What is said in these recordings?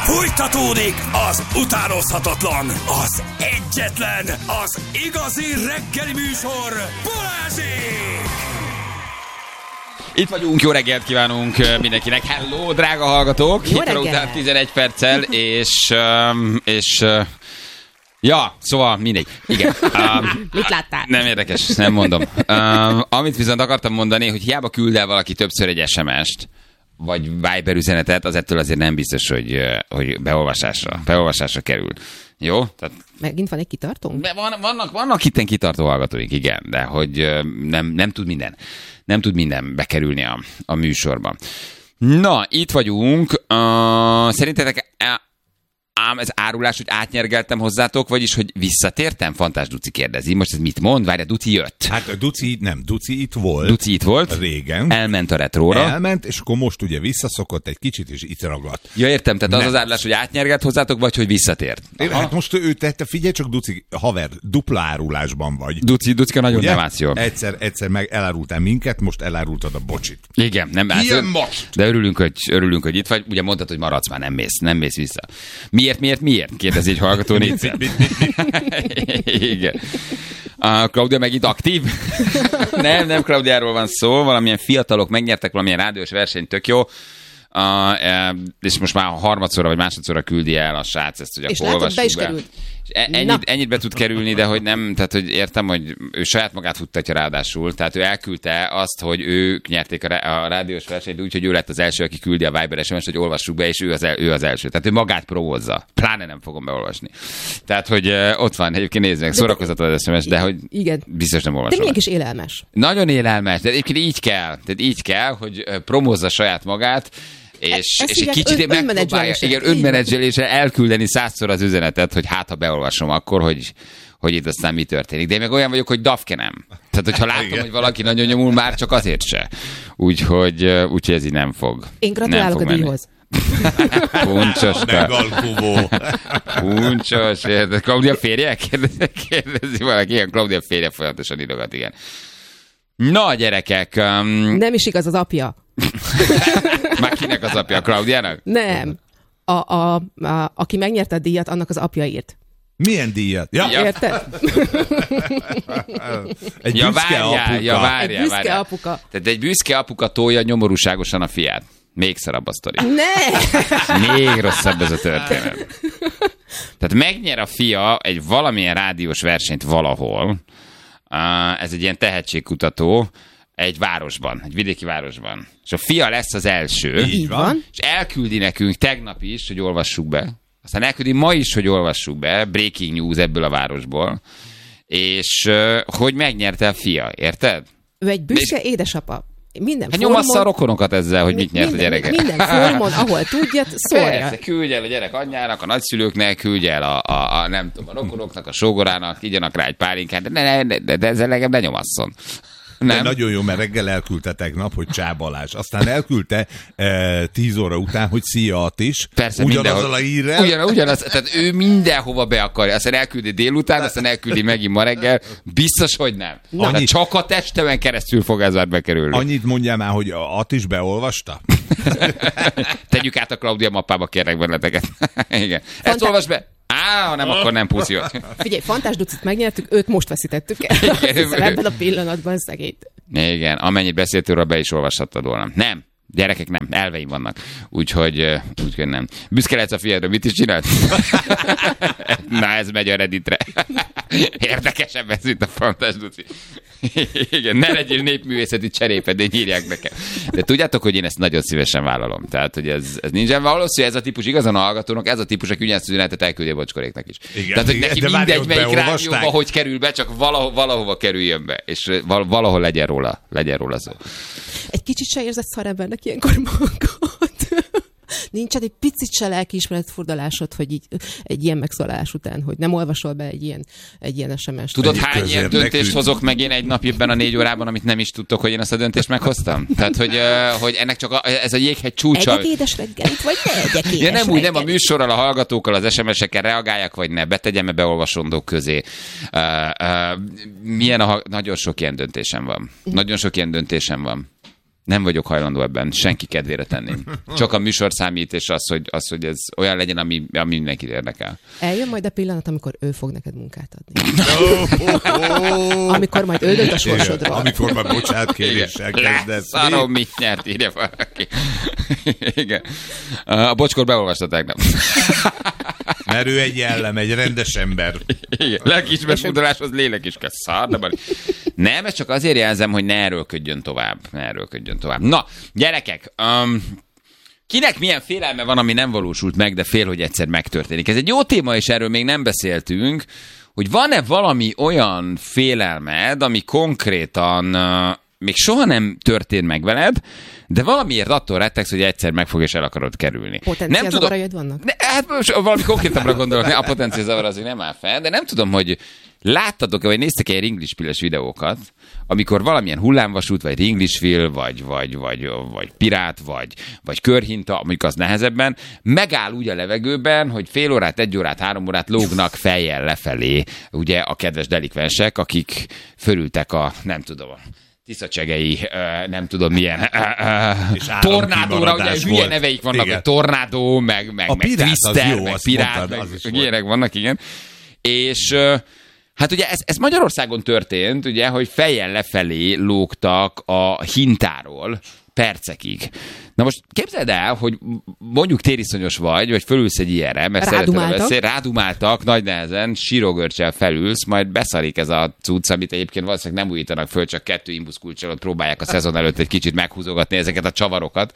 Fújtatódik az utánozhatatlan, az egyetlen, az igazi reggeli műsor, Balázsék! Itt vagyunk, jó reggelt kívánunk mindenkinek. Hello, drága hallgatók! Jó 7 óra után 11 perccel, és ja, szóval mindegy. Igen. Mit láttál? Nem érdekes, nem mondom. Amit viszont akartam mondani, hogy hiába küld el valaki többször egy SMS-t, vagy Viber üzenetet, az ettől azért nem biztos, hogy beolvasásra kerül. Jó? Tehát Megint van egy kitartónk? vannak itten kitartó hallgatóink, igen, de hogy nem tud minden. Nem tud minden bekerülni a műsorba. Na, itt vagyunk. Szerintetek ám ez árulás, hogy átnyergeltem hozzátok, vagyis, hogy visszatértem? Fantás Duci kérdezi. Most ez mit mond? Várja, Duci jött. Hát Duci itt volt. Duci itt volt. Régen. Elment a retróra. Elment, és akkor most ugye visszaszokott egy kicsit, és itt ragadt. Ja, értem, tehát az árulás, hogy átnyergelt hozzátok, vagy hogy visszatért? Hát most ő tette, figyelj csak, Duci, haver, dupla árulásban vagy. Ducika nagyon nem állsz jól. Egyszer meg elárultál minket, most elárultad a bocsit. Igen, nem állsz. Ilyen most! De örülünk, hogy itt vagy. Ugye mondtad, hogy maradsz már, nem mész vissza. Miért? Kérdezi egy hallgató négyszer. Igen. Claudia megint aktív? Nem Claudiáról van szó, valamilyen fiatalok megnyertek valamilyen rádiós versenyt, tök jó. És most már harmadszorra vagy másodszorra küldi el a srác ezt, hogy és akkor látod, be is olvassuk be. került. Ennyit be tud kerülni, de hogy nem, tehát hogy értem, hogy ő saját magát futtatja ráadásul, tehát ő elküldte azt, hogy ők nyerték a rádiós versenyt úgy, hogy ő lett az első, aki küldi a Viber SMS-t, hogy olvassuk be, és ő az első. Tehát ő magát provózza. Pláne nem fogom beolvasni. Tehát, hogy ott van, egyébként nézd meg, szórakoztatod az SMS, de hogy igen. Biztos nem olvasom. De milyen kis élelmes. Nagyon élelmes, de egyébként így kell, hogy promózza saját magát, és egy kicsit megpróbálja önmenedzseléssel elküldeni 100-szor az üzenetet, hogy hát ha beolvasom akkor, hogy itt aztán mi történik. De én meg olyan vagyok, hogy dafkenem. Tehát, hogyha látom, hogy valaki nagyon nyomul, már csak azért se. Úgyhogy ez így nem fog. Én gratulálok a díjhoz. Puncsoska. Megalkuvó. Puncsos. Claudia férje? Kérdezi valaki. Igen, Claudia férje folyamatosan írogat, igen. Na, gyerekek. Nem is igaz az apja. Már kinek az apja? A Claudiának? Nem. Aki megnyerte a díjat, annak az apja írt. Milyen díjat? Ja. Érted? Egy büszke apuka. Egy büszke apuka. Tehát egy büszke apuka tolja nyomorúságosan a fiát. Még szarabb a sztori. Ne! Még rosszabb ez a történet. Tehát megnyer a fia egy valamilyen rádiós versenyt valahol. Ez egy ilyen tehetségkutató egy városban, egy vidéki városban. És a fia lesz az első. Így van. És elküldi nekünk tegnap is, hogy olvassuk be. Aztán elküldi ma is, hogy olvassuk be. Breaking news ebből a városból. És hogy megnyerte a fia, érted? Ő egy büszke édesapa. Minden hát nyomassza a rokonokat ezzel, hogy mit nyert a gyereke. Minden formon, ahol tudja, szólja. Persze, küldj el a gyerek anyjának, a nagyszülőknek, küldj el a nem tudom, a rokonoknak, a sógorának, igyanak rá egy pálinkát, de ezzel legalább ne nyomasszon. Nem. Nagyon jó, mert reggel elküldte tegnap, hogy Csá Balázs. Aztán elküldte 10 óra után, hogy szia Attis. Persze, ugyanazzal a hírrel. Ugyanaz, tehát ő mindenhova be akarja. Aztán elküldi délután, aztán elküldi megint ma reggel. Biztos, hogy nem. Csak a testemen keresztül fog ez már bekerülni. Annyit mondjál már, hogy Attis beolvasta? Tegyük át a Claudia mappába, kérlek benneteket. Igen. Ezt olvasd be! Ha nem, akkor nem pusziot. Figyelj, Fantás Ducit megnyertük, őt most veszítettük el. Ebben a pillanatban szegényt. Igen, amennyit beszéltél róla, be is olvashattad volna. Nem, gyerekek nem, elveim vannak. Úgyhogy nem. Büszke lehetsz a fiadra, mit is csinált? Na, ez megy a Redditre. Érdekesebb ez, mint a Fantás Duci. Igen, ne legyél népművészeti cserépedény, írják nekem. De tudjátok, hogy én ezt nagyon szívesen vállalom. Tehát, hogy ez nincsen valószínű, ez a típus igazán a hallgatónak, ez a típus, aki ugyanezt üzenetet elküldi a bocskoréknak is. Igen, tehát, hogy neki mindegy, melyik rádióba, hogy hogy kerül be, csak valahova kerüljön be. És valahol legyen róla szó. Egy kicsit se érzed szarembernek ilyenkor magad. Nincsen egy picit se lelkiismeretfurdalásod, hogy így egy ilyen megszólalás után, hogy nem olvasol be egy ilyen SMS-t. Tudod, hány ilyen döntést hozok meg én egy nap ebben a 4 órában, amit nem is tudtok, hogy én azt a döntést meghoztam? Tehát, hogy ennek csak ez a jéghegy csúcsa. Egyek édes reggelit, vagy ne egyek édes ja, nem úgy, nem a műsorral, a hallgatókkal, az SMS-ekkel reagáljak, vagy ne, betegyem-e beolvasondók közé. Nagyon sok ilyen döntésem van. Nagyon sok ilyen döntésem van. Nem vagyok hajlandó ebben senki kedvére tenni. Csak a műsor számít, és az, hogy ez olyan legyen, ami mindenkit érdekel. Eljön majd a pillanat, amikor ő fog neked munkát adni. Amikor majd ő dönt a sorsodról. Amikor már bocsánatkéréssel kezdesz. Szarom, mit nyert, írja valaki. Igen. A bocskor beolvastaták, nem? Mert ő egy jellem, egy rendes ember. Igen. Lelkiismert furdaláshoz lélek is kell. Szar, nem, ez csak azért jelzem, hogy ne erőlködjön tovább. Na, gyerekek, kinek milyen félelme van, ami nem valósult meg, de fél, hogy egyszer megtörténik. Ez egy jó téma, és erről még nem beszéltünk, hogy van-e valami olyan félelmed, ami konkrétan még soha nem történt meg veled, de valamiért attól rettegsz, hogy egyszer megfog és el akarod kerülni. Potenciálzavaraid vannak? Hát most valami konkrétabbra gondolok, a potenciálzavar azért nem áll fel, de nem tudom, hogy láttatok-e, vagy néztek-e ringlispilles videókat, amikor valamilyen hullámvasút, vagy ringlisfil, vagy pirát, vagy körhinta, mondjuk az nehezebben, megáll úgy a levegőben, hogy fél órát, 1 órát, 3 órát lógnak fejjel lefelé, ugye a kedves delikvensek, akik fölültek a, nem tudom, tiszacsegei, nem tudom milyen, tornádóra, ugye hülye neveik vannak, hogy tornádó, meg twister, meg pirát, meg ilyenek vannak, igen. És hát ugye ez Magyarországon történt, ugye, hogy fejjel lefelé lógtak a hintáról percekig. Na most képzeld el, hogy mondjuk tériszonyos vagy fölülsz egy ilyenre, mert rádumáltak nagy nehezen, sírogörcsel felülsz, majd beszarik ez a cucc, amit egyébként valószínűleg nem újítanak föl, csak 2 imbuszkulccsal próbálják a szezon előtt egy kicsit meghúzogatni ezeket a csavarokat.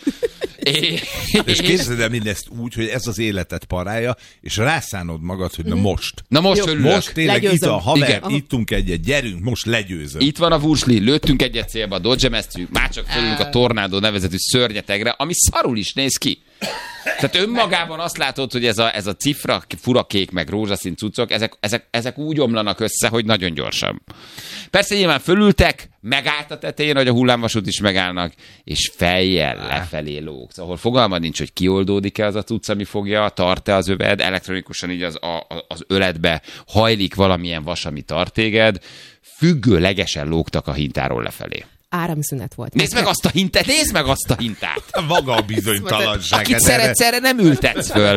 És képzeld el mindezt úgy, hogy ez az életet parálja, és rászánod magad, hogy na most. Most tényleg itt a haver, ittunk egyet, gyerünk, most legyőzöm. Itt van a vursli, lőttünk egyet célba, dodgemeztük, már csak fölünk a tornádó nevezetű szörnyetegre, ami szarul is néz ki. Tehát önmagában azt látod, hogy ez a cifra, furakék, meg rózsaszín cuccok, ezek úgy omlanak össze, hogy nagyon gyorsan. Persze nyilván fölültek, megállt a tetején, hogy a hullámvasút is megállnak, és fejjel lefelé lógsz. Ahol fogalmad nincs, hogy kioldódik-e az a cucc, ami fogja, tart-e az öved, elektronikusan így az öletbe hajlik valamilyen vas, ami tart téged, függőlegesen lógtak a hintáról lefelé. Áramszünet volt. Nézd meg azt a hintát! Maga a bizonytalanság. Akit szeretsz, erre nem ültetsz föl.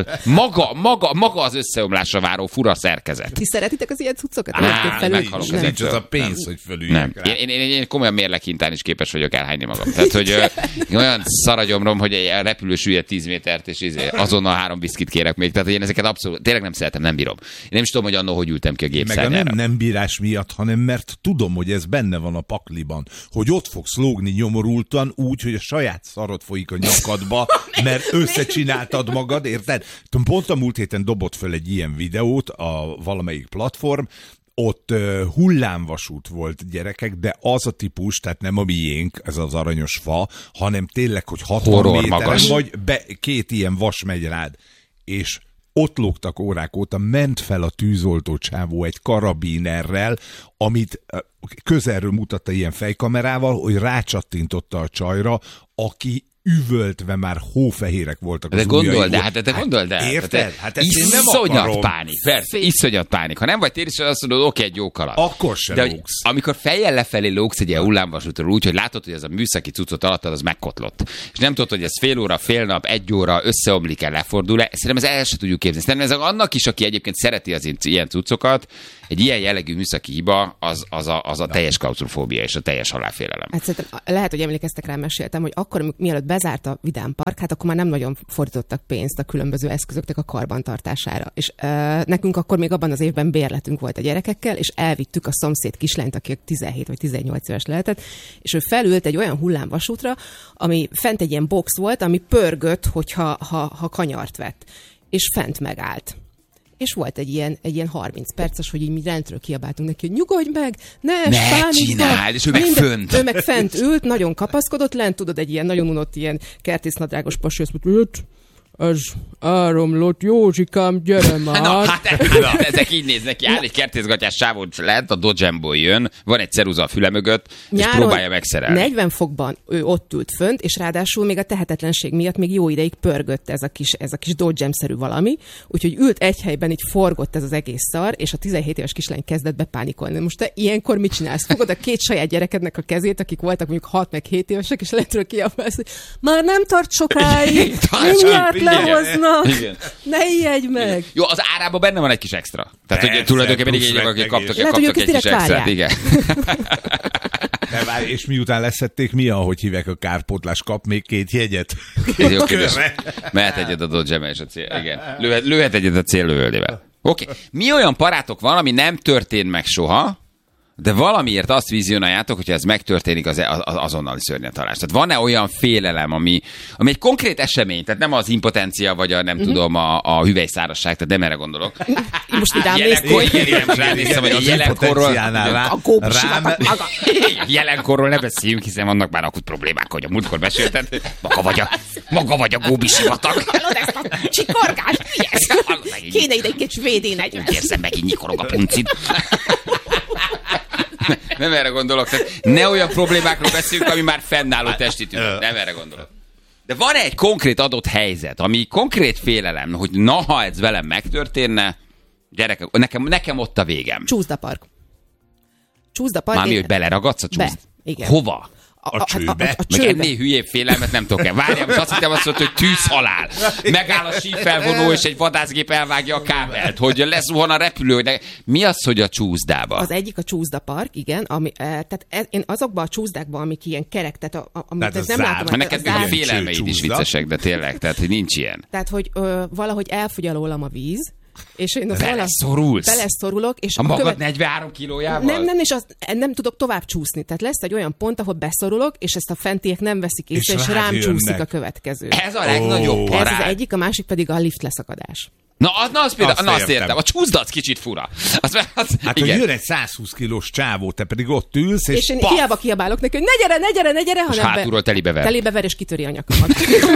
Maga az összeomlásra váró fura szerkezet. Ti szeretitek az ilyen cuccokat? Meghalok. Nincs az a pénz, hogy fölüljek rá. Én komolyan mérleghintán is képes vagyok elhányni magam. Tehát, hogy olyan szaragyomrom, hogy egy repülő süllyed 10 métert, és azonnal 3 biszkit kérek még. Tehát, hogy én ezeket abszolút, tényleg nem szeretem, nem bírom. Én nem is tudom, hogy annól hogy ültem ki a gépszárnyára. Meg nem bírás miatt, hanem mert tudom, hogy ez benne van a pakliban, hogy ott fogsz lógni nyomorultan úgy, hogy a saját szarod folyik a nyakadba, mert összecsináltad magad, érted? Pont a múlt héten dobott föl egy ilyen videót a valamelyik platform, ott hullámvasút volt, gyerekek, de az a típus, tehát nem a miénk, ez az aranyos fa, hanem tényleg, hogy 60 méteren vagy, 2 ilyen vas megy rád, és ott lógtak órák óta, ment fel a tűzoltó csávó egy karabinerrel, amit közelről mutatta ilyen fejkamerával, hogy rácsattintotta a csajra, aki üvöltve már hófehérek voltak az ujjai. De gondold el. Érted? Hát ezt én nem iszonyat akarom. pánik. Persze, iszonyat pánik. Ha nem vagy tér, azt mondod, oké, egy jó kaland. Akkor se de lógsz. Amikor fejjel lefelé lógsz egy ilyen hullámvasútról úgy, hogy látod, hogy ez a műszaki cuccot alattad, az megkotlott. És nem tudod, hogy ez fél óra, fél nap, 1 óra összeomlik-e, lefordul-e. Szerintem ez el se tudjuk képzelni. Szerintem ez annak is, aki egyébként szereti az ilyen cuccokat, egy ilyen jellegű műszaki hiba, az a teljes klaustrofóbia és a teljes halálfélelem. Hát szerintem lehet, hogy emlékeztek rá, meséltem, hogy akkor, mielőtt bezárt a Vidám Park, hát akkor már nem nagyon fordítottak pénzt a különböző eszközöknek a karbantartására. És nekünk akkor még abban az évben bérletünk volt a gyerekekkel, és elvittük a szomszéd kislányt, aki 17 vagy 18 éves lehetett, és ő felült egy olyan hullámvasútra, ami fent egy ilyen box volt, ami pörgött, hogyha ha kanyart vett. És fent megállt. És volt egy ilyen 30 perces, hogy így mi rendről kiabáltunk neki, hogy nyugodj meg, ne csináld, és ő meg fönt. Ő meg fent ült, nagyon kapaszkodott, lent tudod, egy ilyen nagyon unott, ilyen kertésznadrágos pasi, azt mondta, ez áramlott, Józsikám, gyere már. Na, ezek így néznek ki. Áll egy kertészgatyás sávon lent, a Dodgemból jön, van egy ceruza a füle mögött, és próbálja megszerelni. 40 fokban ő ott ült fönt, és ráadásul még a tehetetlenség miatt még jó ideig pörgött ez a kis Dodgem-szerű valami, úgyhogy ült egy helyben, így forgott ez az egész szar, és a 17 éves kislány kezdett bepánikolni. Most te ilyenkor mit csinálsz? Fogod a két saját gyerekednek a kezét, akik voltak mondjuk 6 meg 7 évesek, és lehetről kiabálsz, hogy már nem tart sokáig, mindjárt lehoznak, ne ijedj meg. Jó, az árában benne van egy kis extra. Tehát, hogy tulajdonképpen így akik kaptak egy kis extrát. Igen. És miután leszették, mi, ahogy hívják a kárpótlás, kap még 2 jegyet? Jó, mehet egyet a Dodge-emmel és a cél. Igen. Lőhet egyet a céllövöldével. Oké. Mi olyan parátok van, ami nem történt meg soha, de valamiért azt vizionáljátok, hogyha ez megtörténik, az azonnali szörnyetalás. Tehát van-e olyan félelem, ami egy konkrét esemény, tehát nem az impotencia, vagy nem tudom, a hüvelyszárasság, tehát nem erre gondolok. Most itt ránéztem, hogy a jelenkorról ne beszéljünk, hiszen vannak már akut problémák, hogy a múltkor mesélted. Maga vagy a Góbi sivatag. Hallod ezt a csikorgást? Kéne ide egy kicsi védén egy. Úgy érzem, megint nyikorog a puncid. Nem erre gondolok. Tehát ne olyan problémákról beszéljünk, ami már fennálló testi tünet. Nem erre gondolok. De van egy konkrét adott helyzet, ami konkrét félelem, hogy na, ha ez velem megtörténne, gyerekek, nekem ott a végem. Csúszdapark. Mármi, hogy beleragadsz a csúszd? Igen. Hova? A csőbe? Meg ennél hülyébb félelmet nem tudok el. Várjál, most azt hittem, hogy tűzhalál. Megáll a sífelvonó, és egy vadászgép elvágja a kábelt, hogy lezuhan a repülő. De mi az, hogy a csúszdába? Az egyik a csúszdapark, igen. Tehát én azokban a csúszdákban, amik ilyen kerek, tehát amit ez nem látom. Mert neked még a félelmeid is viccesek, de tényleg, tehát hogy nincs ilyen. Tehát, hogy valahogy elfogy alólam a víz, és én beleszorulok, és a magad 43 kilójával? Nem, és nem tudok tovább csúszni. Tehát lesz egy olyan pont, ahol beszorulok, és ezt a fentiek nem veszik észre, és rám csúszik a következő. Ez a legnagyobb parát. Ez az egyik, a másik pedig a lift leszakadás. Azt értem. A csúszda az kicsit fura. Hát, hogy jön egy 120 kilós csávó, te pedig ott ülsz, és én hiába kiabálok neki, hogy ne gyere, hanem hátulról telibe ver, és kitöri a nyakamat.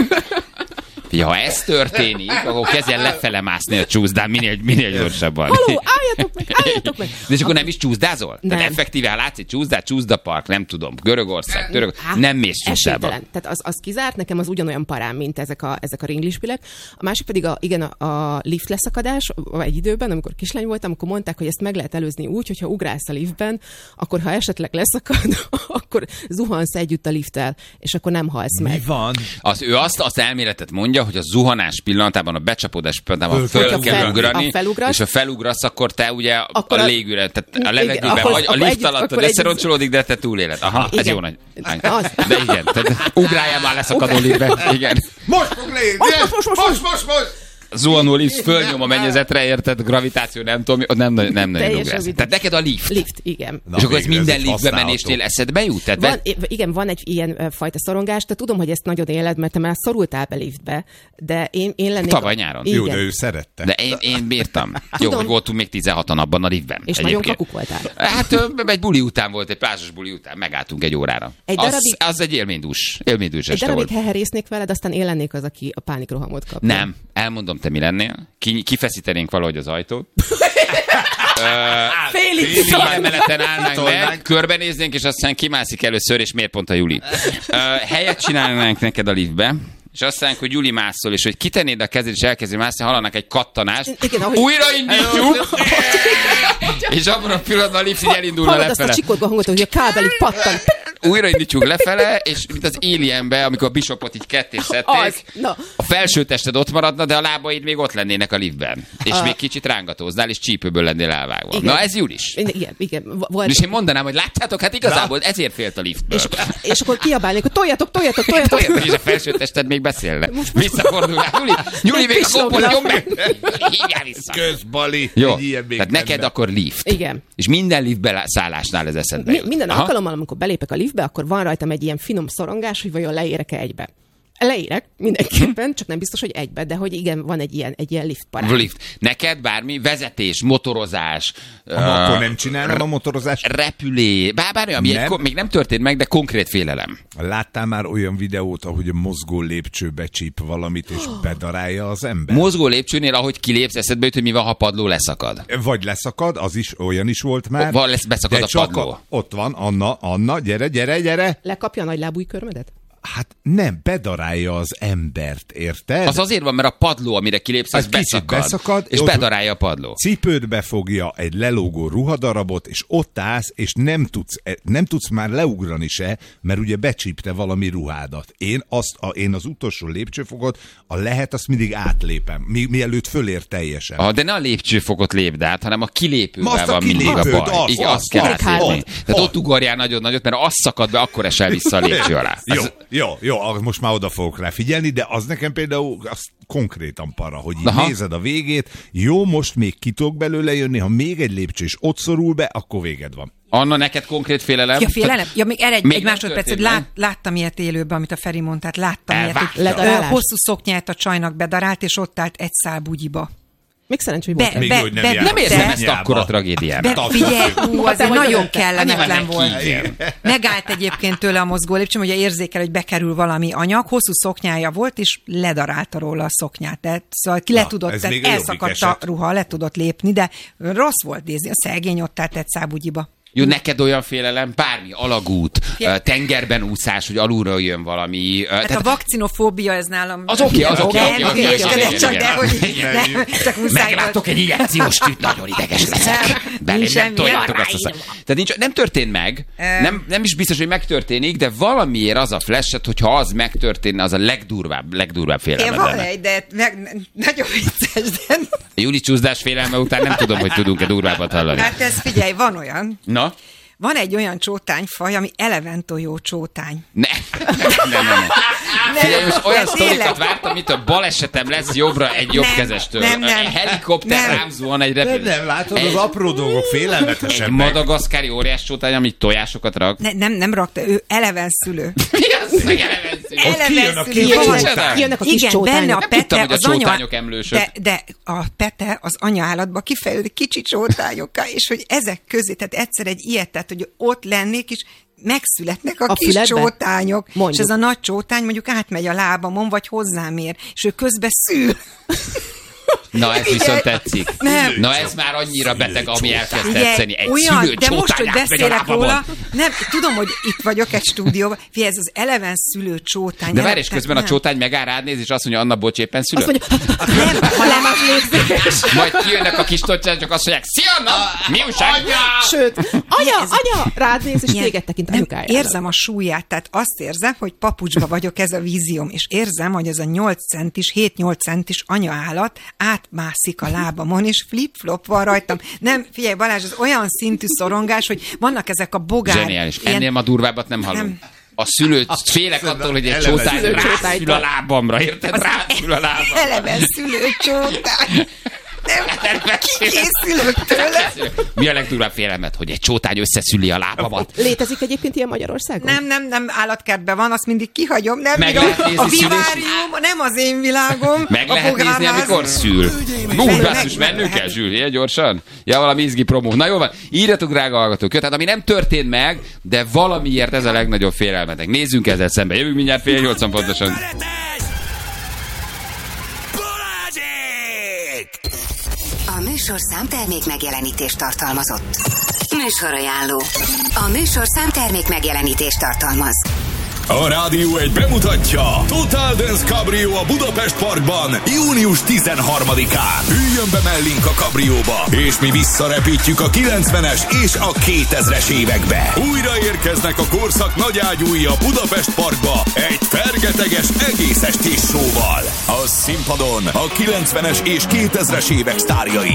Ha ez történik, akkor kezdjen lefele mászni a csúszdán minél gyorsabban. Haló, álljatok meg! De és akkor nem is csúszdázol? Nem. Tehát effektíve látsz egy csúszdapark, nem tudom, Görögország, nem mész csúszdába. Tehát az kizárt, nekem az ugyanolyan parám, mint ezek a ringlispilek. A másik pedig a lift leszakadás, egy időben, amikor kislány voltam, akkor mondták, hogy ezt meg lehet előzni úgy, hogyha ugrálsz a liftben, akkor ha esetleg leszakad, akkor zuhansz együtt a lifttel, és akkor nem halsz meg. Mi van? Ő azt elméletet mondja, hogy a zuhanás pillanatában, a becsapódás pillanatában föl kell ugrani, és ha felugrasz, akkor te ugye a légűre, tehát a levegőben vagy, a lift alatt összeroncsolódik, de te túléled. Aha, ez jó nagy. De igen, tehát ugráljál már leszakadó liftbe. Igen. Most fog lépni! Most! Zuhanó lift fölnyom a mennyezetre, érted? Gravitáció, nem tudom, nem nagyon ugrálsz. Tehát neked a lift. Lift, igen. És akkor ez minden liftbe menésnél eszedbe jut? Van egy ilyen fajta szorongás, de tudom, hogy ezt nagyon éled, mert te már szorultál be liftbe, de én lennék... Tavaly nyáron. Jó, de ő szerette. De én bírtam. Jó, hogy voltunk még 16-an abban a liftben. És nagyon kakuk voltál. Hát egy buli után volt, egy plázsos buli után, megálltunk egy órára. Az egy élménydús este volt. Egy darabig heherésznék veled, aztán én lennék az, aki a pánikrohamot kap. Nem, elmondom, te mi lennél? Kifeszítenénk valahogy az ajtót. Félig emeleten állnánk meg, körbenéznénk, és aztán kimászik először, és miért pont a Juli. Helyet csinálnánk neked a liftbe, és azt mondják, hogy Juli mászol, és hogy kitennéd a kezed, és elkezdi mászni, hallanak egy kattanást, újraindítjuk, és abban a pillanatban a lift így elindulna lefele. Hallod azt a csikorgó hangot, hogy a kábel így pattan. Újraindítjuk lefele, és mint az Alienbe, amikor a Bishopot így ketté szedték, a felső tested ott maradna, de a lábaid még ott lennének a liftben. És még kicsit rángatóznál, és csípőből lennél elvágva. Igen. Na ez Julis. Igen. És én mondanám, hogy láttátok, hát igazából ezért félt a liftből. És akkor kiabálnék, hogy toljatok. És a felső tested még beszélne. Visszafordulnál. Juli, még a kompot nyom meg. Hívjál vissza. Közbali. Jó, tehát neked akkor lift. Igen. És minden liftbe szállásnál ez eszedbe jut. Minden alkalommal, amikor belépek a liftbe, akkor van rajtam egy ilyen finom szorongás, hogy vajon leérek-e egybe. Leírek mindenképpen, csak nem biztos, hogy egybe, de hogy igen, van egy ilyen lift parán. Lift. Neked bármi vezetés, motorozás, Akkor nem csinálom a motorozást? repülé, bármi, ami még nem történt meg, de konkrét félelem. Láttál már olyan videót, ahogy a mozgó lépcső becsíp valamit, és bedarálja az ember? Mozgó lépcsőnél, ahogy kilépsz, eszedbe jut, hogy mi van, ha a padló leszakad. Vagy leszakad, az is, olyan is volt már. Beszakad de a csak padló. Ott van, Anna, gyere. Lekapja a nagy lábúj körmedet? Hát nem, bedarálja az embert, érted? Az azért van, mert a padló, amire kilépsz, az beszakad, és bedarálja a padló. Cipőt befogja egy lelógó ruhadarabot, és ott állsz, és nem tudsz már leugrani se, mert ugye becsípte valami ruhádat. Én az utolsó lépcsőfokot, azt mindig átlépem, mielőtt fölér teljesen. De ne a lépcsőfokot lépd át, hanem a kilépővel van mindig a baj. Igen, azt kell átlépni. Tehát ott ugorjál nagyon-nagyot, mert az szakad be, akkor esel vissza a lépcső alá. Jó, most már oda fogok rá figyelni, de az nekem például az konkrétan para, hogy így nézed a végét, jó, most még ki tudok belőle jönni, ha még egy lépcső is ott szorul be, akkor véged van. Anna, neked konkrét félelem? Ja, félelem? Ja, még egy másodperc, hogy láttam ilyet élőben, amit a Feri mondta, láttam ilyet, hogy hosszú szoknyát a csajnak bedarált, és ott állt egy szál bugyiba. Még szerencsé, hogy volt. Nem érzem ezt akkora tragédiának. Figyelj, azért nagyon kellemetlen volt. Megállt egyébként tőle a mozgó lépcső, hogy érzékel, hogy bekerül valami anyag, hosszú szoknyája volt, és ledarálta róla a szoknyát. Tehát, szóval ki le tudott, tehát elszakadt a ruha, le tudott lépni, de rossz volt nézni, a szegény ott állt egy szál bugyiba. Jó, neked olyan félelem, bármi, alagút, tengerben úszás, hogy alulról jön valami. Hát a vakcinofóbia, ez nálam... Az oké. Meglátok egy injekciós tűt, nagyon ideges leszek. Belém nem toljátok azt a szám. Tehát nem történt meg, nem is biztos, hogy megtörténik, de valamiért az a flash-et, hogyha az megtörténne, az a legdurvább félelem. Van egy, de nagyon vicces, de... Júli csúszdás félelme után nem tudom, hogy tudunk-e durvábbat hallani. Hát ez figyelj, van olyan. Na? Van egy olyan csótányfaj, ami eleventojó csótány. Nem. Figyelj, most olyan sztorikat vártam, mint a balesetem lesz jobbra egy jobbkezestől. Nem. Helikopter rám zuhan egy repülő. Nem látod, az apró dolgok félelmetesek. Egy madagaszkári óriás csótány, amit tojásokat rak. Nem rakta, ő eleven szülő. Mi az, meg eleven szülő? Kijönnek a kis csótányok. Benne a pete, az csótányok emlősök. De a pete az anyaállatba kifejlődik kicsi csótányokká, és hogy ezek közé, tehát egyszer egy ilyet, tehát hogy ott lennék, és megszületnek a kis csótányok, és ez a nagy csótány mondjuk átmegy a lábamon, vagy hozzám ér, és ő közben szül. Na, ez viszont tetszik. Nem. Na, ez már annyira beteg, ami elkezd tetszeni. Egy szülő de most, hogy beszélek róla, nem, tudom, hogy itt vagyok egy stúdióban, ez az eleven szülő csótány. De várj, és közben a csótány megáll rád néz, és azt mondja, Anna, bocs, éppen szülő. Azt mondja, nem, ha nem az lépzés. Majd kijönnek a kis tocsán, csak azt mondják, szia, Anna, mi újság? Sőt, anya, rád néz, és téged tekint anyukájára. Érzem a súlyát, tehát azt érzem, hogy papucsba vagyok, ez a vízióm, és érzem, hogy ez a 7-8 centis anyaállat átmászik a lábamon, és flip-flop van rajtam. Nem, figyelj Balázs, ez olyan szintű szorongás, hogy vannak ezek a bogár... Zseniális. Ennél ma durvábbat nem hallunk. A szülő, félek attól, hogy egy csótány rászül a lábamra, érted? Rászül a lábamra. Eleven szülő csótány. Nem, kikészülök tőle. Mi a legdurvább félelmet, hogy egy csótány összeszüli a lábamat? Létezik egyébként ilyen Magyarországon? Nem, állatkertben van, azt mindig kihagyom. Nem, a vivárium, nem az én világom. Meg lehet nézni, amikor szül. Basszus, mennünk kell, Zsül, ilyen gyorsan? Ja, valami izgi promó. Na jó van, írjatok, drága hallgatók. Tehát ami nem történt meg, de valamiért ez a legnagyobb félelmetek. Nézzünk ezzel szembe. Jövünk mindjárt 7:30 pontosan. A műsorszám termék megjelenítést tartalmazott. Műsorajánló. A műsorszám termék megjelenítést tartalmaz. A Rádió 1 bemutatja Total Dance Cabrio a Budapest Parkban június 13-án. Üljön be mellénk a kabrióba, és mi visszarepítjük a 90-es és a 2000-es évekbe. Újra érkeznek a korszak nagyágyúi a Budapest Parkba egy fergeteges egész estés showval. A színpadon a 90-es és 2000-es évek sztárjai.